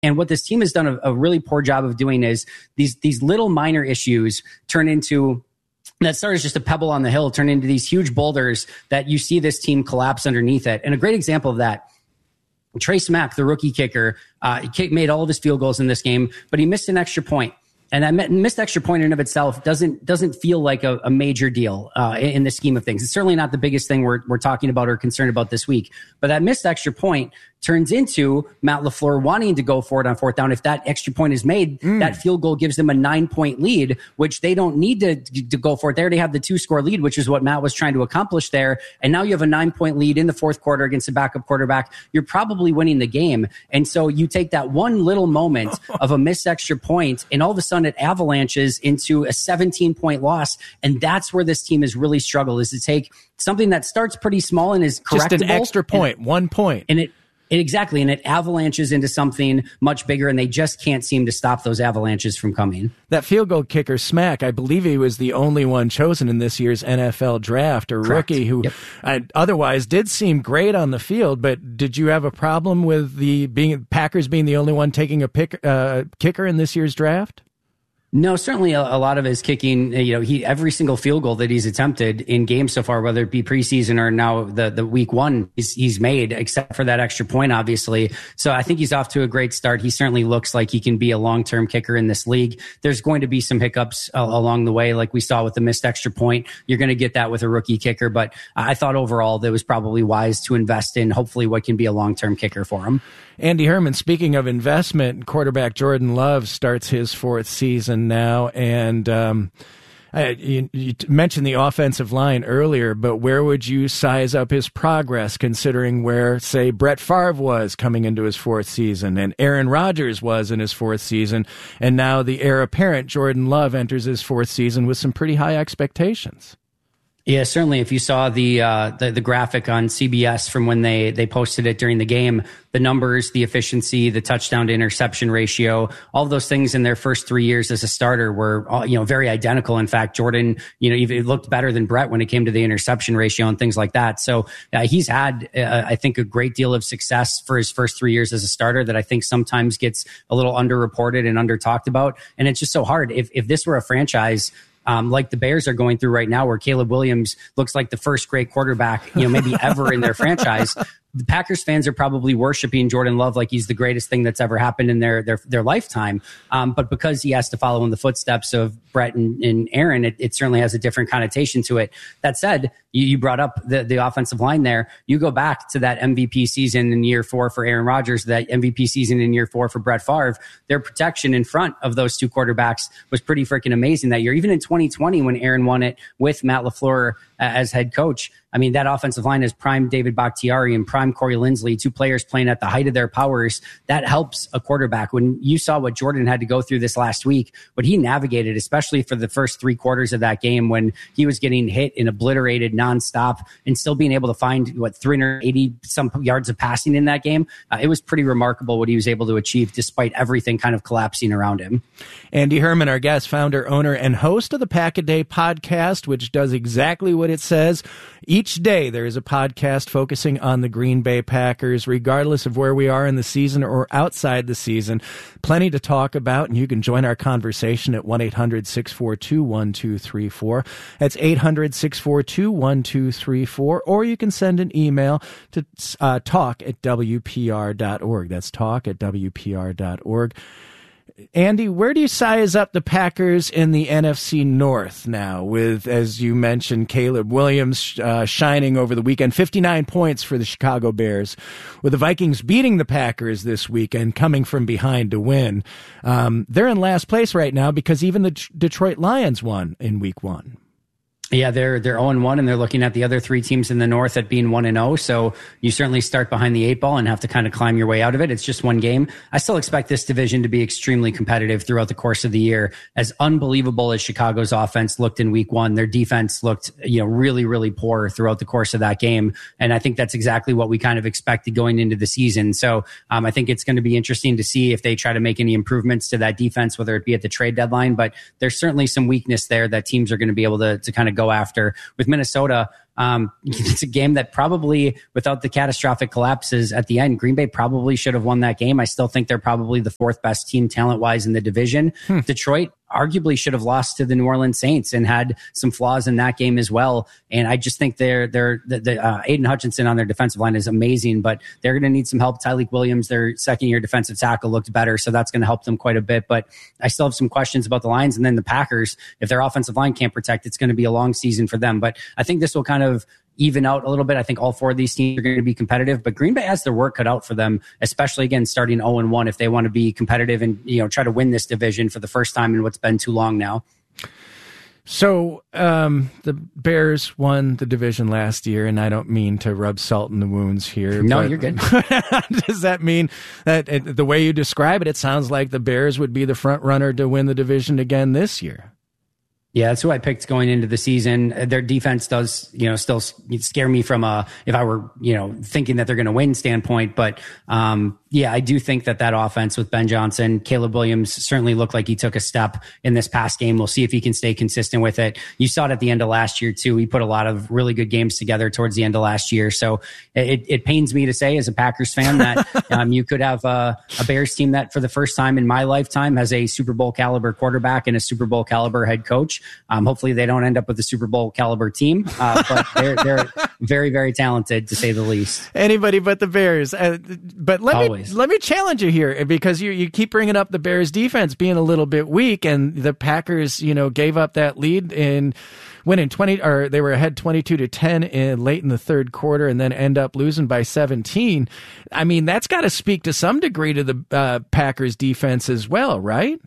And what this team has done a really poor job of doing is these little minor issues turn into, that started as just a pebble on the hill, turn into these huge boulders that you see this team collapse underneath it. And a great example of that, Trey Smack, the rookie kicker, made all of his field goals in this game, but he missed an extra point. And that missed extra point in and of itself doesn't feel like a major deal in the scheme of things. It's certainly not the biggest thing we're talking about or concerned about this week. But that missed extra point turns into Matt LaFleur wanting to go for it on fourth down. If that extra point is made, that field goal gives them a 9-point lead, which they don't need to go for it. They already have the 2-score lead, which is what Matt was trying to accomplish there. And now you have a 9-point lead in the fourth quarter against a backup quarterback. You're probably winning the game. And so you take that one little moment of a missed extra point, and all of a sudden it avalanches into a 17-point loss. And that's where this team has really struggled, is to take something that starts pretty small and is correctable. Just an extra point, 1 point. And exactly. And it avalanches into something much bigger, and they just can't seem to stop those avalanches from coming. That field goal kicker, Smack, I believe he was the only one chosen in this year's NFL draft, a rookie who otherwise did seem great on the field. But did you have a problem with Packers being the only one taking a kicker in this year's draft? No, certainly a lot of his kicking, every single field goal that he's attempted in games so far, whether it be preseason or now the week one, he's made, except for that extra point, obviously. So I think he's off to a great start. He certainly looks like he can be a long-term kicker in this league. There's going to be some hiccups along the way, like we saw with the missed extra point. You're going to get that with a rookie kicker, but I thought overall that was probably wise to invest in hopefully what can be a long-term kicker for him. Andy Herman, speaking of investment, quarterback Jordan Love starts his fourth season now. And you mentioned the offensive line earlier, but where would you size up his progress considering where, say, Brett Favre was coming into his fourth season and Aaron Rodgers was in his fourth season, and now the heir apparent Jordan Love enters his fourth season with some pretty high expectations? Yeah, certainly. If you saw the graphic on CBS from when they posted it during the game, the numbers, the efficiency, the touchdown to interception ratio, all of those things in their first 3 years as a starter were, very identical. In fact, Jordan, it looked better than Brett when it came to the interception ratio and things like that. So he's had, I think, a great deal of success for his first 3 years as a starter that I think sometimes gets a little underreported and under talked about. And it's just so hard. If this were a franchise, like the Bears are going through right now, where Caleb Williams looks like the first great quarterback, maybe ever in their franchise. The Packers fans are probably worshiping Jordan Love like he's the greatest thing that's ever happened in their lifetime. But because he has to follow in the footsteps of Brett and Aaron, it certainly has a different connotation to it. That said, you brought up the offensive line there. You go back to that MVP season in year 4 for Aaron Rodgers, that MVP season in year 4 for Brett Favre. Their protection in front of those two quarterbacks was pretty freaking amazing that year. Even in 2020, when Aaron won it with Matt LaFleur as head coach, I mean, that offensive line is prime David Bakhtiari and prime Corey Linsley, two players playing at the height of their powers. That helps a quarterback. When you saw what Jordan had to go through this last week, what he navigated, especially for the first 3 quarters of that game when he was getting hit and obliterated nonstop and still being able to find, 380 some yards of passing in that game, it was pretty remarkable what he was able to achieve despite everything kind of collapsing around him. Andy Herman, our guest, founder, owner, and host of the Pack-A-Day podcast, which does exactly what it says. Each day there is a podcast focusing on the Green Bay Packers, regardless of where we are in the season or outside the season. Plenty to talk about, and you can join our conversation at 1-800-642-1234. That's 800-642-1234, or you can send an email to talk@wpr.org. That's talk@wpr.org. Andy, where do you size up the Packers in the NFC North now with, as you mentioned, Caleb Williams shining over the weekend, 59 points for the Chicago Bears, with the Vikings beating the Packers this weekend, coming from behind to win. They're in last place right now because even the Detroit Lions won in week 1. Yeah, they're 0-1, and they're looking at the other 3 teams in the North at being 1-0. So you certainly start behind the 8 ball and have to kind of climb your way out of it. It's just one game. I still expect this division to be extremely competitive throughout the course of the year. As unbelievable as Chicago's offense looked in week 1, their defense looked, really, really poor throughout the course of that game. And I think that's exactly what we kind of expected going into the season. So I think it's going to be interesting to see if they try to make any improvements to that defense, whether it be at the trade deadline. But there's certainly some weakness there that teams are going to be able to kind of go after. With Minnesota, it's a game that probably, without the catastrophic collapses at the end, Green Bay probably should have won that game. I still think they're probably the fourth best team talent-wise in the division. Detroit arguably should have lost to the New Orleans Saints and had some flaws in that game as well. And I just think Aiden Hutchinson on their defensive line is amazing, but they're going to need some help. Tyleik Williams, their second-year defensive tackle, looked better, so that's going to help them quite a bit. But I still have some questions about the Lions. And then the Packers, if their offensive line can't protect, it's going to be a long season for them. But I think this will kind of even out a little bit. I think all four of these teams are going to be competitive, but Green Bay has their work cut out for them, especially again starting 0-1 if they want to be competitive and try to win this division for the first time in what's been too long now. So the Bears won the division last year, and I don't mean to rub salt in the wounds here. No, you're good. Does that mean that the way you describe it, it sounds like the Bears would be the front runner to win the division again this year? Yeah, that's who I picked going into the season. Their defense does, still scare me from if I were, thinking that they're going to win standpoint. But, yeah, I do think that offense with Ben Johnson, Caleb Williams certainly looked like he took a step in this past game. We'll see if he can stay consistent with it. You saw it at the end of last year too. He put a lot of really good games together towards the end of last year. So it pains me to say as a Packers fan that, you could have a Bears team that for the first time in my lifetime has a Super Bowl caliber quarterback and a Super Bowl caliber head coach. Hopefully they don't end up with a Super Bowl caliber team, but they're very, very talented to say the least. Anybody but the Bears. But let me challenge you here, because you keep bringing up the Bears defense being a little bit weak, and the Packers, gave up that lead in winning they were ahead 22-10 late in the third quarter, and then end up losing by 17. I mean, that's got to speak to some degree to the Packers defense as well, right?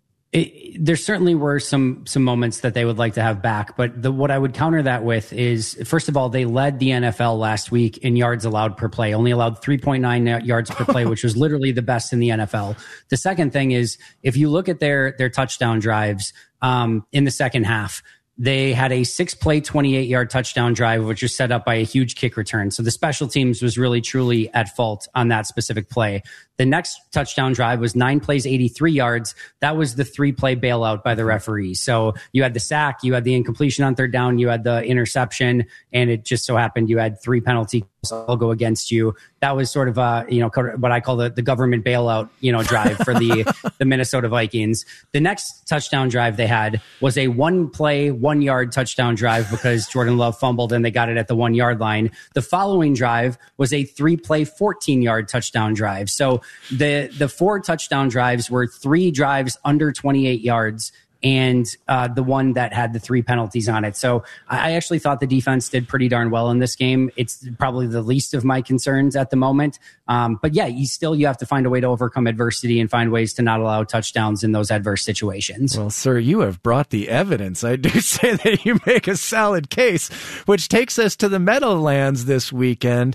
There certainly were some moments that they would like to have back, but what I would counter that with is, first of all, they led the NFL last week in yards allowed per play, only allowed 3.9 yards per play, which was literally the best in the NFL. The second thing is, if you look at their touchdown drives in the second half, they had a 6-play, 28-yard touchdown drive, which was set up by a huge kick return. So the special teams was really, truly at fault on that specific play. The next touchdown drive was 9 plays, 83 yards. That was the 3-play bailout by the referee. So you had the sack, you had the incompletion on third down, you had the interception, and it just so happened you had 3 penalties all go against you. That was sort of what I call the government bailout, drive for the Minnesota Vikings. The next touchdown drive they had was a 1-play, 1-yard touchdown drive because Jordan Love fumbled and they got it at the 1-yard line. The following drive was a 3-play, 14-yard touchdown drive. So the 4 touchdown drives were 3 drives under 28 yards. And the one that had the 3 penalties on it. So I actually thought the defense did pretty darn well in this game. It's probably the least of my concerns at the moment. But yeah, you have to find a way to overcome adversity and find ways to not allow touchdowns in those adverse situations. Well, sir, you have brought the evidence. I do say that you make a solid case, which takes us to the Meadowlands this weekend.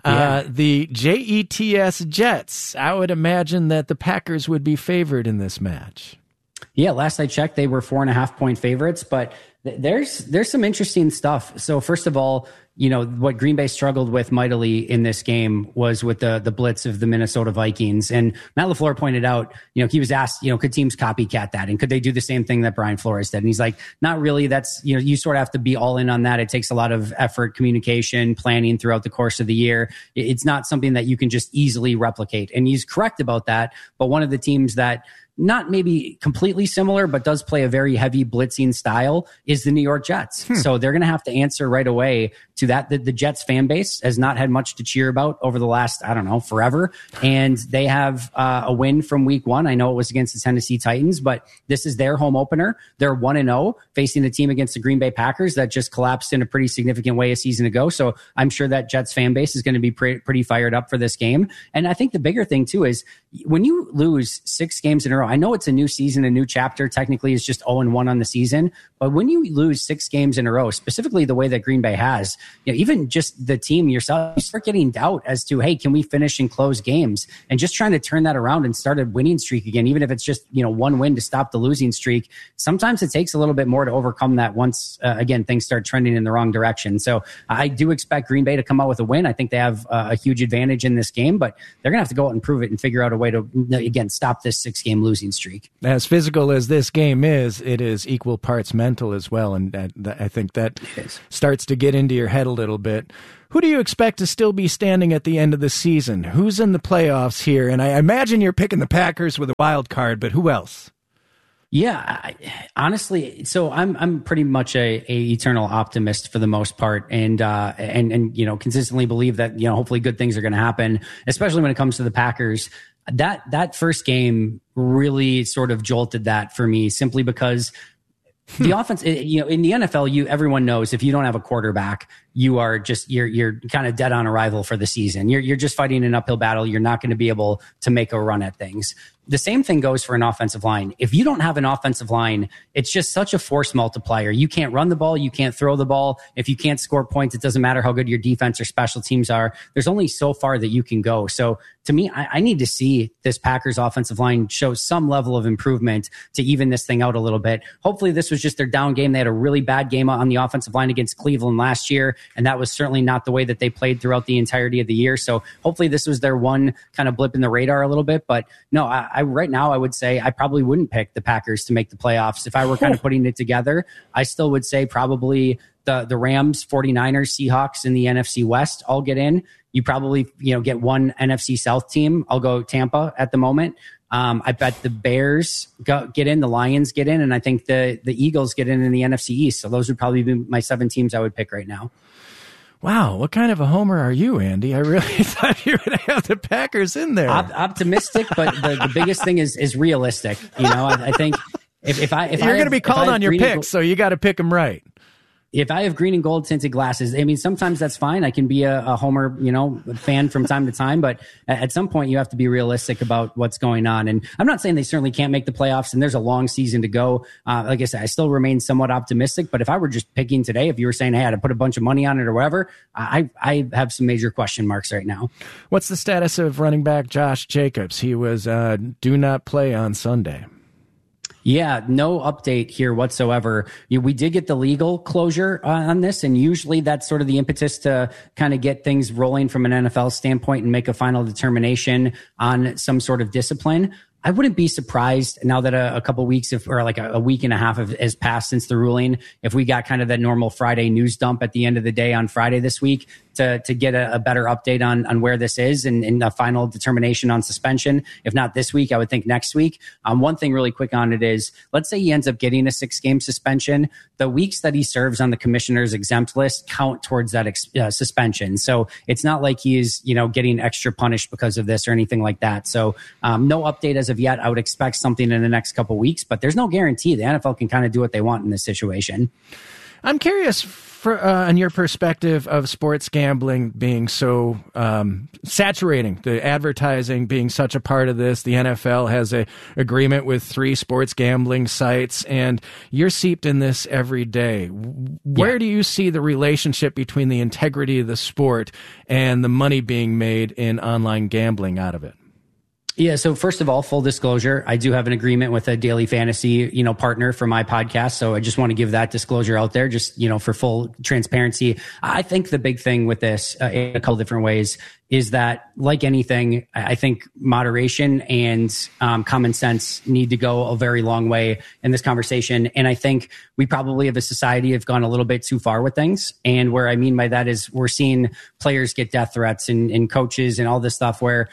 The Jets. I would imagine that the Packers would be favored in this match. Yeah, last I checked, they were 4.5-point favorites, but there's some interesting stuff. So first of all, what Green Bay struggled with mightily in this game was with the blitz of the Minnesota Vikings. And Matt LaFleur pointed out, he was asked, could teams copycat that? And could they do the same thing that Brian Flores did? And he's like, not really. That's, you sort of have to be all in on that. It takes a lot of effort, communication, planning throughout the course of the year. It's not something that you can just easily replicate. And he's correct about that. But one of the teams that not maybe completely similar, but does play a very heavy blitzing style is the New York Jets. So they're going to have to answer right away to that. The Jets fan base has not had much to cheer about over the last, forever. And they have a win from week 1. I know it was against the Tennessee Titans, but this is their home opener. They're 1-0 facing a team against the Green Bay Packers that just collapsed in a pretty significant way a season ago. So I'm sure that Jets fan base is going to be pretty fired up for this game. And I think the bigger thing too is when you lose 6 games in a row, I know it's a new season, a new chapter. Technically, it's just 0-1 on the season. But when you lose 6 games in a row, specifically the way that Green Bay has, even just the team yourself, you start getting doubt as to, hey, can we finish and close games? And just trying to turn that around and start a winning streak again, even if it's just, 1 win to stop the losing streak. Sometimes it takes a little bit more to overcome that once, again, things start trending in the wrong direction. So I do expect Green Bay to come out with a win. I think they have a huge advantage in this game, but they're going to have to go out and prove it and figure out a way to, again, stop this 6-game losing losing streak. As physical as this game is, it is equal parts mental as well, and I think that starts to get into your head a little bit. Who do you expect to still be standing at the end of the season? Who's in the playoffs here? And I imagine you're picking the Packers with a wild card, but who else? Yeah, honestly, so I'm pretty much a eternal optimist for the most part, and consistently believe that hopefully good things are going to happen, especially when it comes to the Packers. That first game really sort of jolted that for me, simply because the offense, in the NFL, everyone knows if you don't have a quarterback, you are just you're kind of dead on arrival for the season. You're just fighting an uphill battle. You're not going to be able to make a run at things. The same thing goes for an offensive line. If you don't have an offensive line, it's just such a force multiplier. You can't run the ball. You can't throw the ball. If you can't score points, it doesn't matter how good your defense or special teams are. There's only so far that you can go. So to me, I need to see this Packers offensive line show some level of improvement to even this thing out a little bit. Hopefully this was just their down game. They had a really bad game on the offensive line against Cleveland last year, and that was certainly not the way that they played throughout the entirety of the year. So hopefully this was their one kind of blip in the radar a little bit. But no, I right now I would say I probably wouldn't pick the Packers to make the playoffs. If I were kind of putting it together, I still would say probably the Rams, 49ers, Seahawks in the NFC West all get in. You probably get one NFC South team. I'll go Tampa at the moment. I bet the Bears get in, the Lions get in, and I think the Eagles get in the NFC East. So those would probably be my 7 teams I would pick right now. Wow, what kind of a homer are you, Andy? I really thought you were going to have the Packers in there. Optimistic, but the biggest thing is realistic. I think if you're going to be called on your picks, so you got to pick them right. If I have green and gold tinted glasses, I mean, sometimes that's fine. I can be a homer, fan from time to time, but at some point you have to be realistic about what's going on. And I'm not saying they certainly can't make the playoffs, and there's a long season to go. Like I said, I still remain somewhat optimistic, but if I were just picking today, if you were saying, hey, I had to put a bunch of money on it or whatever, I have some major question marks right now. What's the status of running back Josh Jacobs? He was do not play on Sunday. Yeah, no update here whatsoever. We did get the legal closure on this, and usually that's sort of the impetus to kind of get things rolling from an NFL standpoint and make a final determination on some sort of discipline. I wouldn't be surprised now that a couple weeks or like a week and a half has passed since the ruling, if we got kind of that normal Friday news dump at the end of the day on Friday this week to get a better update on where this is and a final determination on suspension. If not this week, I would think next week. One thing really quick on it is, let's say he ends up getting a 6-game suspension. The weeks that he serves on the commissioner's exempt list count towards that suspension. So it's not like he is, getting extra punished because of this or anything like that. So no update as of yet. I would expect something in the next couple weeks, but there's no guarantee. The NFL can kind of do what they want in this situation. I'm curious on your perspective of sports gambling being so saturating, the advertising being such a part of this. The NFL has an agreement with 3 sports gambling sites, and you're seeped in this every day. Where do you see the relationship between the integrity of the sport and the money being made in online gambling out of it? Yeah. So first of all, full disclosure, I do have an agreement with a daily fantasy, partner for my podcast. So I just want to give that disclosure out there, just, for full transparency. I think the big thing with this in a couple different ways is that, like anything, I think moderation and common sense need to go a very long way in this conversation. And I think we probably, as a society, have gone a little bit too far with things. And where I mean by that is we're seeing players get death threats and coaches and all this stuff where,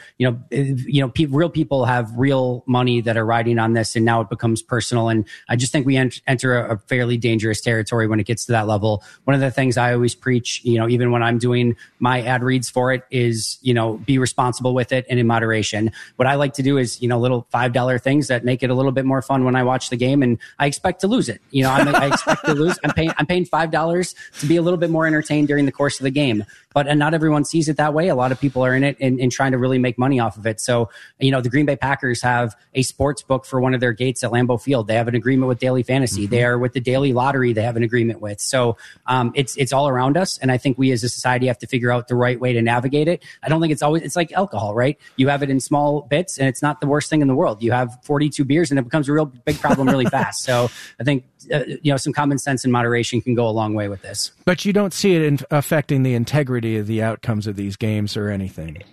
real people have real money that are riding on this, and now it becomes personal. And I just think we enter a fairly dangerous territory when it gets to that level. One of the things I always preach, even when I'm doing my ad reads for it, is be responsible with it and in moderation. What I like to do is, little $5 things that make it a little bit more fun when I watch the game, and I expect to lose it. I expect to lose. I'm paying $5 to be a little bit more entertained during the course of the game. But not everyone sees it that way. A lot of people are in it and trying to really make money off of it. So, the Green Bay Packers have a sports book for one of their gates at Lambeau Field. They have an agreement with Daily Fantasy. Mm-hmm. They are with the Daily Lottery. They have an agreement with. So it's all around us. And I think we as a society have to figure out the right way to navigate it. I don't think it's like alcohol, right? You have it in small bits and it's not the worst thing in the world. You have 42 beers and it becomes a real big problem really fast. So I think, some common sense and moderation can go a long way with this. But you don't see it affecting the integrity of the outcomes of these games or anything.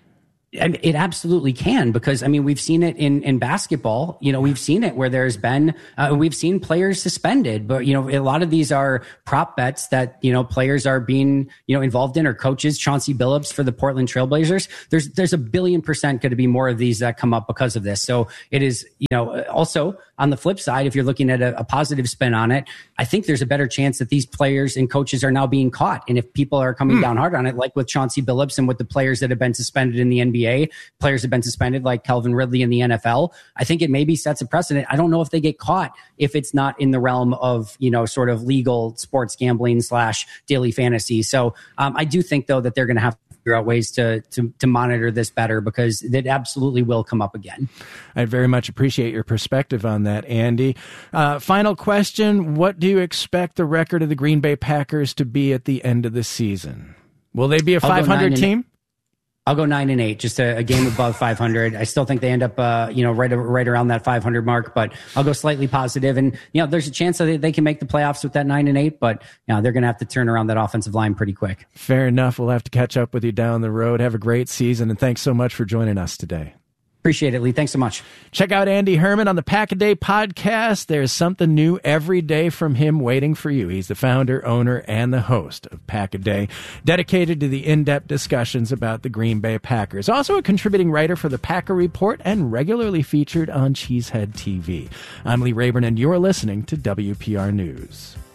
And it absolutely can, because I mean, we've seen it in basketball. We've seen it where there's been, we've seen players suspended, but a lot of these are prop bets that, players are being, involved in, or coaches. Chauncey Billups for the Portland Trailblazers. There's 1,000,000,000% going to be more of these that come up because of this. So it is, also on the flip side, if you're looking at a positive spin on it, I think there's a better chance that these players and coaches are now being caught. And if people are coming down hard on it, like with Chauncey Billups and with the players that have been suspended in the NBA, players have been suspended like Calvin Ridley in the NFL, I think it maybe sets a precedent. I don't know if they get caught if it's not in the realm of, sort of legal sports gambling / daily fantasy. So I do think, though, that they're going to have to figure out ways to monitor this better, because it absolutely will come up again. I very much appreciate your perspective on that, Andy. Final question. What do you expect the record of the Green Bay Packers to be at the end of the season? Will they be a 500 team? I'll go 9-8, just a game above 500. I still think they end up, right around that 500 mark, but I'll go slightly positive. And, there's a chance that they can make the playoffs with that 9-8, but, they're going to have to turn around that offensive line pretty quick. Fair enough. We'll have to catch up with you down the road. Have a great season, and thanks so much for joining us today. Appreciate it, Lee. Thanks so much. Check out Andy Herman on the Pack-A-Day podcast. There's something new every day from him waiting for you. He's the founder, owner, and the host of Pack-A-Day, dedicated to the in-depth discussions about the Green Bay Packers. Also a contributing writer for the Packer Report and regularly featured on Cheesehead TV. I'm Lee Rayburn, and you're listening to WPR News.